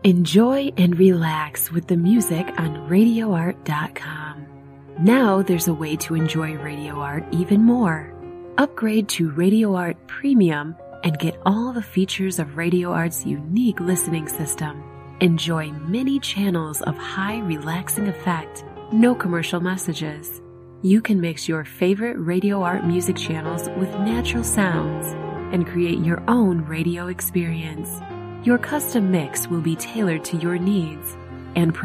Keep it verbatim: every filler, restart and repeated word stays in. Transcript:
Enjoy and relax with the music on radio art dot com. Now there's a way to enjoy Radio Art even more. Upgrade to Radio Art Premium and get all the features of Radio Art's unique listening system. Enjoy many channels of high relaxing effect, no commercial messages. You can mix your favorite Radio Art music channels with natural sounds and create your own radio experience. Your custom mix will be tailored to your needs and